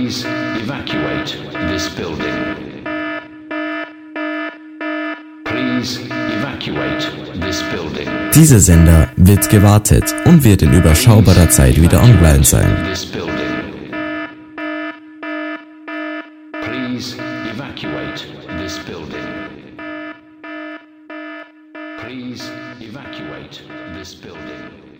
Please evacuate this building. Please evacuate this building. Dieser Sender wird gewartet und wird in überschaubarer Zeit wieder online sein. This building. Please evacuate this building. Please evacuate this building.